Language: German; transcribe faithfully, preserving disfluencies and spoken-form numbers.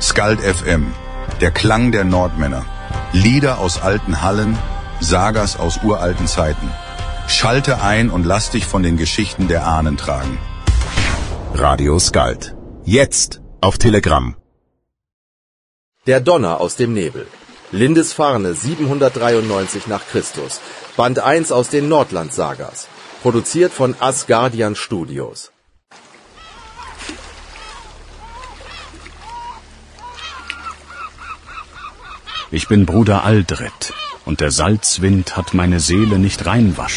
Skald F M, der Klang der Nordmänner. Lieder aus alten Hallen, Sagas aus uralten Zeiten. Schalte ein und lass dich von den Geschichten der Ahnen tragen. Radio Skald. Jetzt auf Telegram. Der Donner aus dem Nebel. Lindisfarne siebenhundertdreiundneunzig nach Christus. Band eins aus den Nordland-Sagas. Produziert von Asgardian Studios. Ich bin Bruder Aldred, und der Salzwind hat meine Seele nicht reinwaschen.